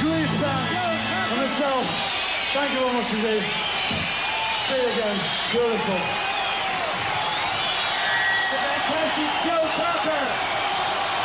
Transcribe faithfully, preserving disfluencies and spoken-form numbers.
Grease Band, and myself. Thank you very much indeed. See you again. Beautiful. The fantastic Joe Cocker.